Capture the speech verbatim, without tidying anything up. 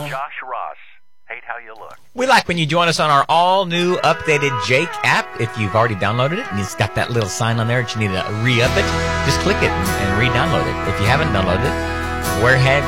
Josh Ross. Hate how you look. We like when you join us on our all-new updated Jake app. If you've already downloaded it and it's got that little sign on there that you need to re-up it, just click it and, and re-download it. If you haven't downloaded it, where have